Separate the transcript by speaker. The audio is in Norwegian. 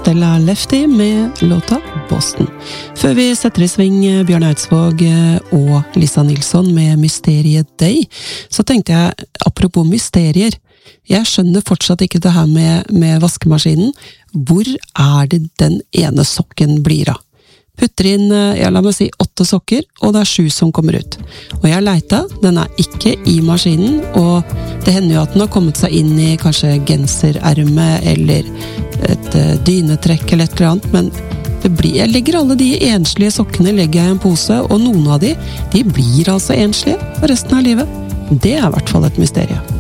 Speaker 1: Stella Lefty med låta Boston. Før vi setter i sving Bjørn Eidsvåg og Lisa Nilsson med Mysteriet Day, så tenkte jeg, apropos mysterier, jeg skjønner fortsatt ikke det her med vaskemaskinen. Hvor det den ene sokken blir av? Putter inn, la meg si 8 sokker, og det 7 som kommer ut. Og jeg leita, den ikke i maskinen, og det hender jo at den har kommet seg inn i kanskje gensererme, eller et dynetrekk eller et eller annet, men jeg legger alle de enslige sokkene legger jeg i en pose, og noen av de blir altså enslige for resten av livet. Det i hvert fall et mysterium.